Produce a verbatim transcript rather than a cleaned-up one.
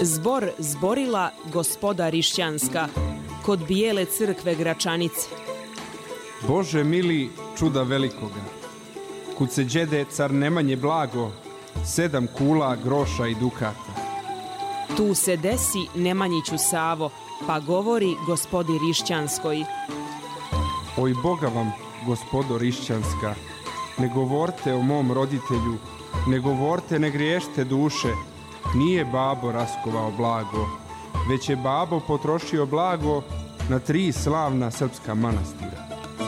Zbor zborila gospoda Rišćanska kod bijele crkve Gračanice. Bože mili, čuda velikoga, kud se đede car Nemanje blago, sedam kula groša i dukata. Tu se desi Nemanjiću Savo, pa govori gospodi Rišćanskoj. Oj Boga vam, gospodo Rišćanska, ne govorte o mom roditelju, ne govorte, ne griješte duše, nije babo raskovao blago, već je babo potrošio blago na tri slavna srpska manastira.